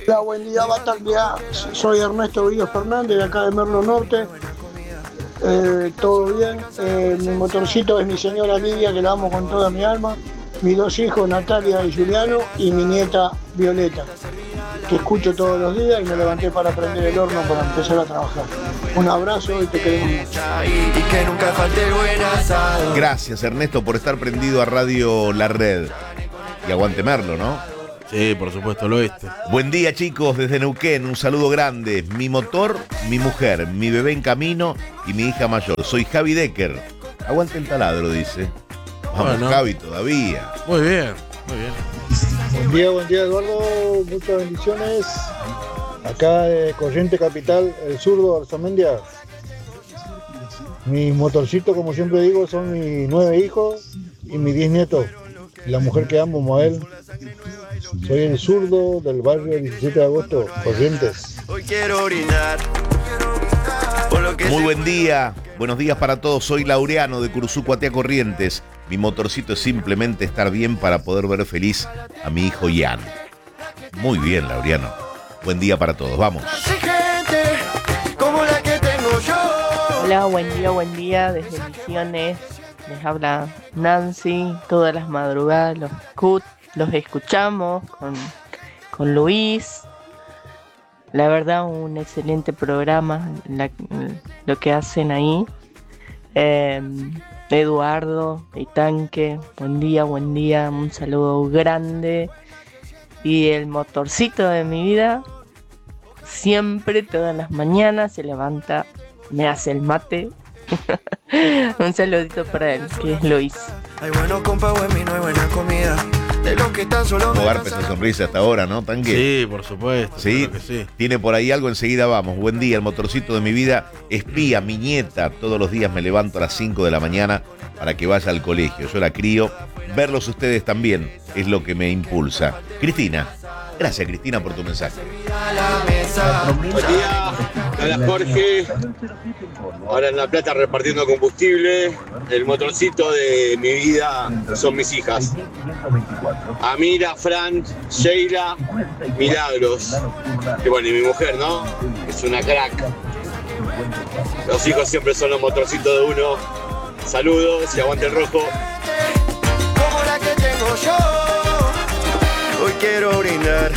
Hola, buen día, Bataglia. Soy Ernesto Villos Fernández, de acá de Merlo Norte. Todo bien. Mi motorcito es mi señora Lidia, que la amo con toda mi alma. Mis dos hijos, Natalia y Juliano, y mi nieta Violeta, que escucho todos los días y me levanté para prender el horno para empezar a trabajar. Un abrazo y te queremos mucho. Gracias, Ernesto, por estar prendido a Radio La Red. Y aguante Merlo, ¿no? Sí, por supuesto, el oeste. Buen día, chicos, desde Neuquén, un saludo grande. Mi motor, mi mujer, mi bebé en camino y mi hija mayor. Soy Javi Decker. Aguante el taladro, dice. Vamos, bueno. Javi, todavía. Muy bien, muy Buen bien. día, Eduardo. Muchas bendiciones. Acá de Corriente Capital, el zurdo, Arzamendia. Mis motorcitos, como siempre digo, son mis 9 hijos y mis 10 nietos. La mujer que amo, Moel. Soy el zurdo del barrio 17 de agosto, Corrientes. Hoy quiero orinar. Muy buen día, buenos días para todos. Soy Laureano de Curuzú-Cuatea, Corrientes. Mi motorcito es simplemente estar bien para poder ver feliz a mi hijo Ian. Muy bien, Laureano. Buen día para todos, vamos. Hola, buen día, desde Misiones. Les habla Nancy, todas las madrugadas los escuchamos con Luis. La verdad, un excelente programa lo que hacen ahí. Eduardo y Tanque, buen día, un saludo grande. Y el motorcito de mi vida, siempre, todas las mañanas, se levanta, me hace el mate. Un saludito para él, que es Luis. Hay buenos compa, buen vino, hay buena comida. De los que están solo. Hogar esa sonrisa hasta ahora, ¿no, Tanque? Sí, por supuesto. Sí, claro que sí. Tiene por ahí algo, enseguida vamos. Buen día, el motorcito de mi vida. Espía, mi nieta. Todos los días me levanto a las 5 de la mañana para que vaya al colegio. Yo la crío. Verlos ustedes también es lo que me impulsa. Cristina. Gracias, Cristina, por tu mensaje. Buen día, hola Jorge. Ahora en La Plata repartiendo combustible. El motorcito de mi vida son mis hijas. Amira, Fran, Sheila, Milagros. Y bueno, y mi mujer, ¿no? Es una crack. Los hijos siempre son los motorcitos de uno. Saludos y aguante el rojo. Como la que tengo yo. Hoy quiero brindar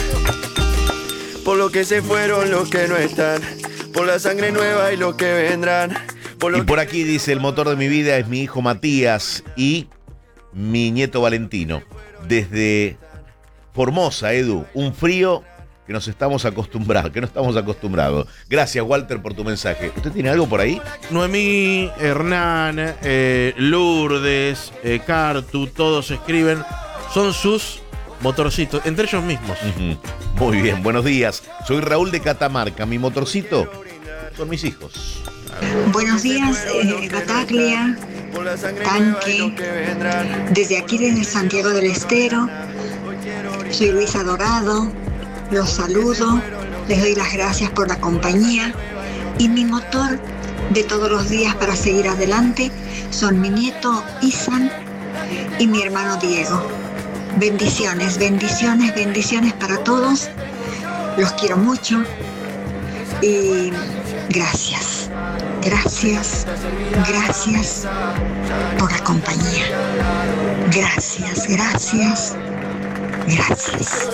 por lo que se fueron, los que no están, por la sangre nueva y los que vendrán. Y por aquí dice, el motor de mi vida es mi hijo Matías y mi nieto Valentino. Desde Formosa, Edu, un frío que no estamos acostumbrados. Gracias, Walter, por tu mensaje. ¿Usted tiene algo por ahí? Noemí, Hernán, Lourdes, Cartu, todos escriben, son sus motorcitos, entre ellos mismos. Muy bien, buenos días. Soy Raúl de Catamarca. Mi motorcito son mis hijos. Buenos días, Bataglia, Tanque. Desde aquí, desde Santiago del Estero. Soy Luisa Dorado. Los saludo. Les doy las gracias por la compañía. Y mi motor de todos los días para seguir adelante son mi nieto Isan y mi hermano Diego. Bendiciones, bendiciones, bendiciones para todos. Los quiero mucho y gracias, gracias, gracias por la compañía. Gracias, gracias, gracias.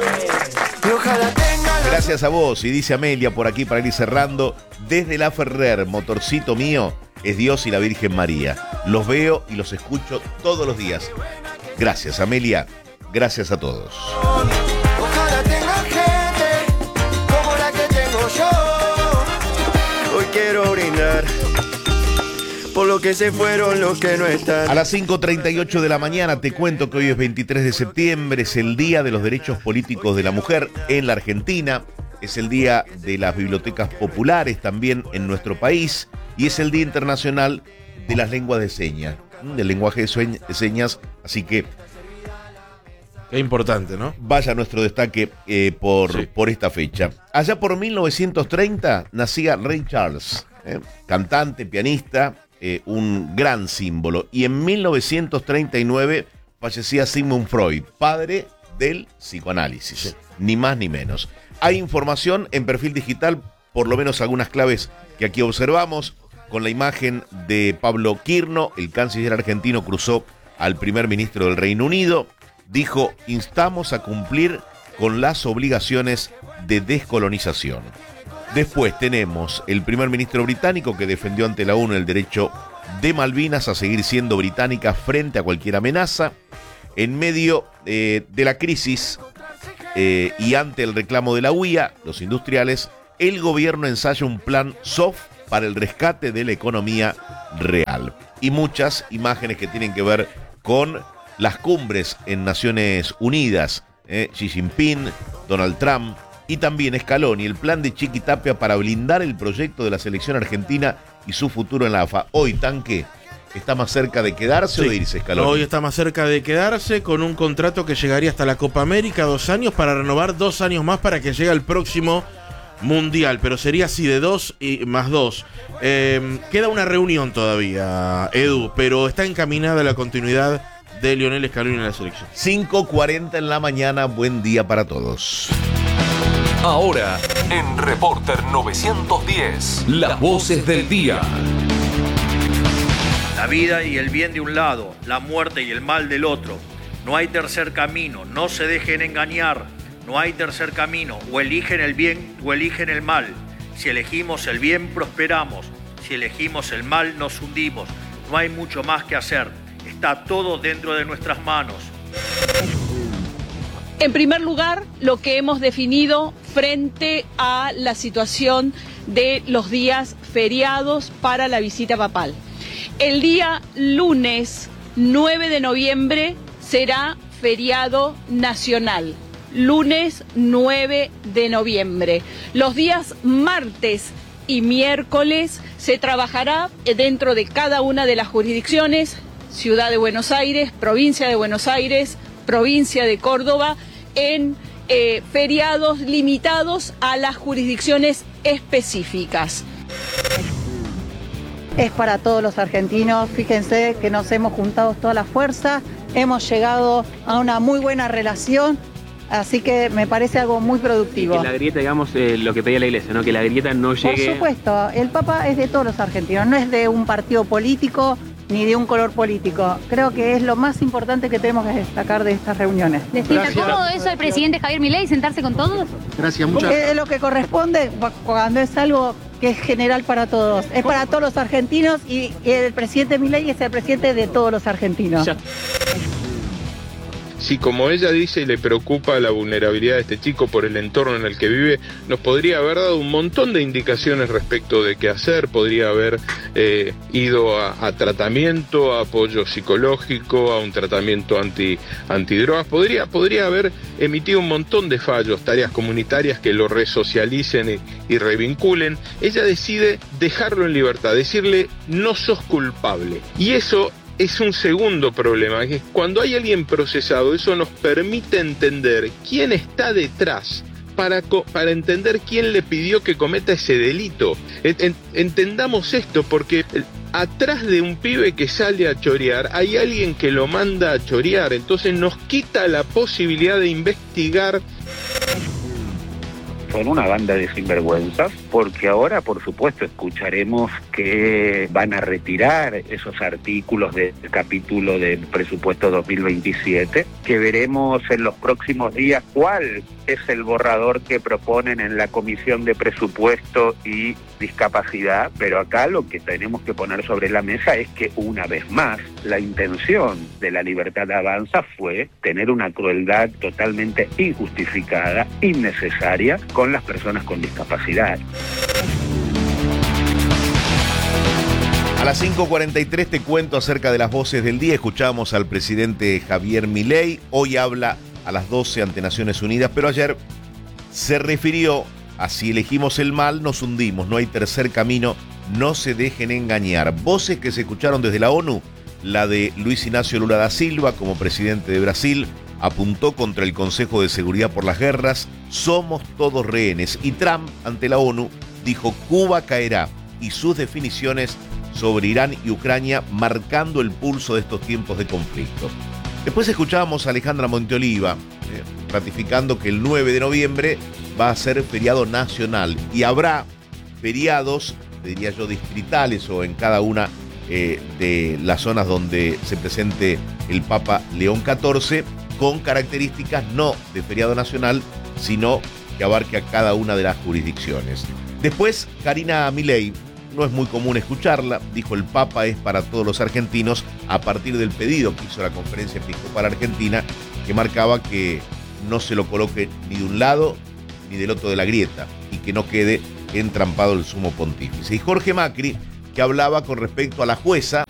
Gracias a vos, y dice Amelia por aquí para ir cerrando, desde La Ferrer, motorcito mío es Dios y la Virgen María. Los veo y los escucho todos los días. Gracias, Amelia. Gracias a todos. Ojalá tenga gente como la que tengo yo. Hoy quiero brindar por lo que se fueron, los que no están. A las 5:38 de la mañana te cuento que hoy es 23 de septiembre, es el Día de los Derechos Políticos de la Mujer en la Argentina, es el Día de las Bibliotecas Populares también en nuestro país y es el Día Internacional de las Lenguas de Señas, del lenguaje de señas, así que qué importante, ¿no? Vaya nuestro destaque por esta fecha. Allá por 1930 nacía Ray Charles, cantante, pianista, un gran símbolo. Y en 1939 fallecía Sigmund Freud, padre del psicoanálisis, ni más ni menos. Hay información en Perfil Digital, por lo menos algunas claves que aquí observamos, con la imagen de Pablo Quirno. El canciller argentino cruzó al primer ministro del Reino Unido, dijo: instamos a cumplir con las obligaciones de descolonización. Después tenemos el primer ministro británico que defendió ante la ONU el derecho de Malvinas a seguir siendo británica frente a cualquier amenaza. En medio de la crisis y ante el reclamo de la UIA, los industriales, el gobierno ensaya un plan soft para el rescate de la economía real. Y muchas imágenes que tienen que ver con las cumbres en Naciones Unidas, Xi Jinping, Donald Trump y también Scaloni, el plan de Chiquitapia para blindar el proyecto de la selección argentina y su futuro en la AFA. Hoy, Tanque, ¿está más cerca de quedarse o de irse, Scaloni? Hoy está más cerca de quedarse, con un contrato que llegaría hasta la Copa América, 2 años, para renovar 2 años más para que llegue al próximo Mundial, pero sería así de 2 y más 2. Queda una reunión todavía, Edu, pero está encaminada la continuidad de Lionel Scaloni en la selección. 5:40 en la mañana, buen día para todos. Ahora, en Reporter 910, las voces del día. La vida y el bien de un lado, la muerte y el mal del otro. No hay tercer camino, no se dejen engañar. No hay tercer camino, o eligen el bien o eligen el mal. Si elegimos el bien, prosperamos. Si elegimos el mal, nos hundimos. No hay mucho más que hacer. Está todo dentro de nuestras manos. En primer lugar, lo que hemos definido frente a la situación de los días feriados para la visita papal. El día lunes 9 de noviembre será feriado nacional. Lunes 9 de noviembre. Los días martes y miércoles se trabajará dentro de cada una de las jurisdicciones: Ciudad de Buenos Aires, Provincia de Buenos Aires, Provincia de Córdoba, en feriados limitados a las jurisdicciones específicas. Es para todos los argentinos. Fíjense que nos hemos juntado toda la fuerza, hemos llegado a una muy buena relación, así que me parece algo muy productivo. Y que la grieta, digamos, lo que pedía la Iglesia, ¿no? Que la grieta no llegue... Por supuesto, el Papa es de todos los argentinos, no es de un partido político ni de un color político. Creo que es lo más importante que tenemos que destacar de estas reuniones. ¿Le sienta cómodo eso al presidente Javier Milei, sentarse con todos? Gracias, muchas gracias. Es lo que corresponde cuando es algo que es general para todos. Es para todos los argentinos y el presidente Milei es el presidente de todos los argentinos. Si, como ella dice, le preocupa la vulnerabilidad de este chico por el entorno en el que vive, nos podría haber dado un montón de indicaciones respecto de qué hacer. Podría haber ido a tratamiento, a apoyo psicológico, a un tratamiento antidrogas. Podría haber emitido un montón de fallos, tareas comunitarias que lo resocialicen y revinculen. Ella decide dejarlo en libertad, decirle: no sos culpable. Y eso es un segundo problema, que cuando hay alguien procesado, eso nos permite entender quién está detrás, para entender quién le pidió que cometa ese delito. Entendamos esto, porque atrás de un pibe que sale a chorear, hay alguien que lo manda a chorear, entonces nos quita la posibilidad de investigar. Son una banda de sinvergüenzas, porque ahora, por supuesto, escucharemos que van a retirar esos artículos del capítulo del presupuesto 2027, que veremos en los próximos días cuál es el borrador que proponen en la Comisión de Presupuesto y Discapacidad, pero acá lo que tenemos que poner sobre la mesa es que, una vez más, la intención de La Libertad Avanza fue tener una crueldad totalmente injustificada, innecesaria, con las personas con discapacidad. A las 5:43 te cuento acerca de las voces del día. Escuchamos al presidente Javier Milei. Hoy habla a las 12 ante Naciones Unidas, pero ayer se refirió a: si elegimos el mal, nos hundimos. No hay tercer camino, no se dejen engañar. Voces que se escucharon desde la ONU. La de Luis Inácio Lula da Silva como presidente de Brasil apuntó contra el Consejo de Seguridad por las guerras: somos todos rehenes. Y Trump, ante la ONU, dijo: Cuba caerá, y sus definiciones sobre Irán y Ucrania marcando el pulso de estos tiempos de conflicto. Después escuchábamos a Alejandra Monteoliva ratificando que el 9 de noviembre va a ser feriado nacional y habrá feriados, diría yo, distritales o en cada una de las zonas donde se presente el Papa León XIV, con características no de feriado nacional, sino que abarque a cada una de las jurisdicciones. Después, Karina Milei, no es muy común escucharla, dijo: el Papa es para todos los argentinos, a partir del pedido que hizo la Conferencia Episcopal Argentina, que marcaba que no se lo coloque ni de un lado ni del otro de la grieta y que no quede entrampado el sumo pontífice. Y Jorge Macri, que hablaba con respecto a la jueza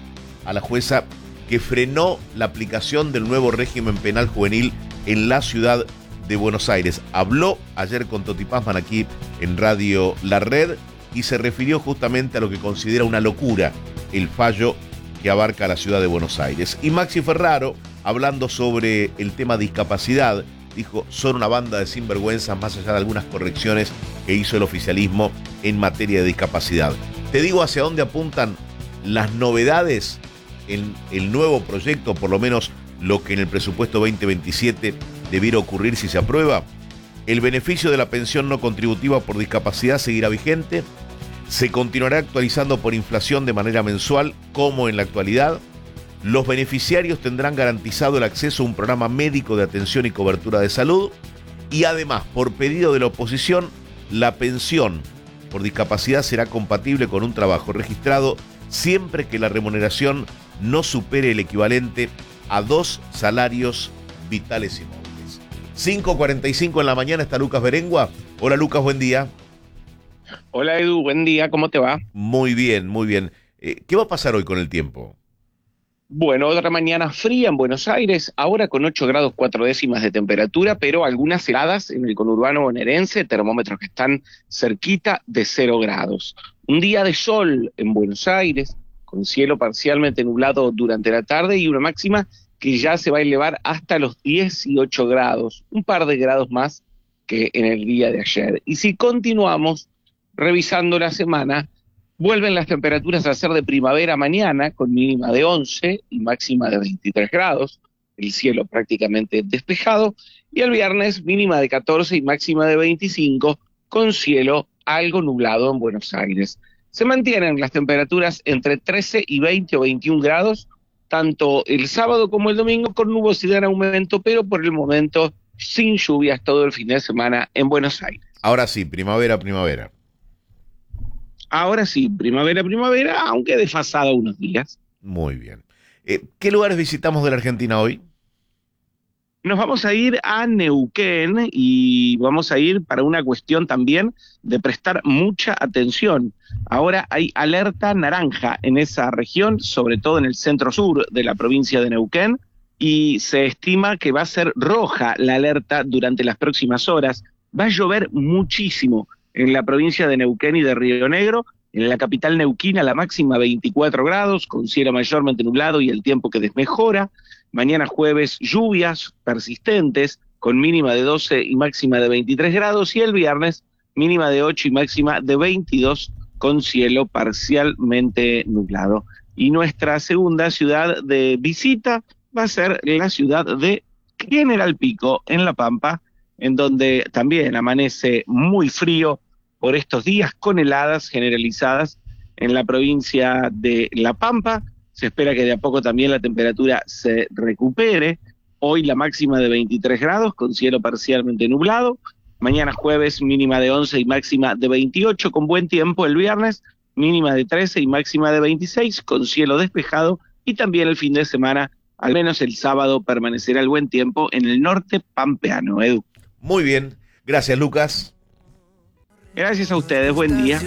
que frenó la aplicación del nuevo régimen penal juvenil en la ciudad de Buenos Aires. Habló ayer con Toti Pazman aquí en Radio La Red y se refirió justamente a lo que considera una locura el fallo que abarca la ciudad de Buenos Aires. Y Maxi Ferraro, hablando sobre el tema discapacidad, dijo: son una banda de sinvergüenzas, más allá de algunas correcciones que hizo el oficialismo en materia de discapacidad. Te digo hacia dónde apuntan las novedades en el nuevo proyecto, por lo menos lo que en el presupuesto 2027 debiera ocurrir si se aprueba. El beneficio de la pensión no contributiva por discapacidad seguirá vigente, se continuará actualizando por inflación de manera mensual como en la actualidad. Los beneficiarios tendrán garantizado el acceso a un programa médico de atención y cobertura de salud y además, por pedido de la oposición, la pensión por discapacidad será compatible con un trabajo registrado siempre que la remuneración no supere el equivalente a 2 salarios vitales y móviles. 5:45 en la mañana está Lucas Berengua. Hola Lucas, buen día. Hola Edu, buen día, ¿cómo te va? Muy bien, muy bien. ¿Qué va a pasar hoy con el tiempo? Bueno, otra mañana fría en Buenos Aires, ahora con 8 grados 4 décimas de temperatura, pero algunas heladas en el conurbano bonaerense, termómetros que están cerquita de 0 grados. Un día de sol en Buenos Aires, con cielo parcialmente nublado durante la tarde y una máxima que ya se va a elevar hasta los 18 grados, un par de grados más que en el día de ayer. Y si continuamos revisando la semana, vuelven las temperaturas a ser de primavera mañana, con mínima de 11 y máxima de 23 grados, el cielo prácticamente despejado, y el viernes mínima de 14 y máxima de 25, con cielo algo nublado en Buenos Aires. Se mantienen las temperaturas entre 13 y 20 o 21 grados, tanto el sábado como el domingo, con nubosidad en aumento, pero por el momento sin lluvias todo el fin de semana en Buenos Aires. Ahora sí, primavera. Ahora sí, primavera, aunque desfasada unos días. Muy bien. ¿Qué lugares visitamos de la Argentina hoy? Nos vamos a ir a Neuquén y vamos a ir para una cuestión también de prestar mucha atención. Ahora hay alerta naranja en esa región, sobre todo en el centro-sur de la provincia de Neuquén, y se estima que va a ser roja la alerta durante las próximas horas. Va a llover muchísimo en la provincia de Neuquén y de Río Negro, en la capital neuquina la máxima 24 grados, con cielo mayormente nublado y el tiempo que desmejora. Mañana jueves lluvias persistentes, con mínima de 12 y máxima de 23 grados, y el viernes mínima de 8 y máxima de 22, con cielo parcialmente nublado. Y nuestra segunda ciudad de visita va a ser la ciudad de General Pico, en La Pampa, en donde también amanece muy frío por estos días, con heladas generalizadas en la provincia de La Pampa. Se espera que de a poco también la temperatura se recupere. Hoy la máxima de 23 grados, con cielo parcialmente nublado. Mañana jueves mínima de 11 y máxima de 28, con buen tiempo. El viernes mínima de 13 y máxima de 26, con cielo despejado. Y también el fin de semana, al menos el sábado, permanecerá el buen tiempo en el norte pampeano. Edu. Muy bien, gracias Lucas. Gracias a ustedes, buen día.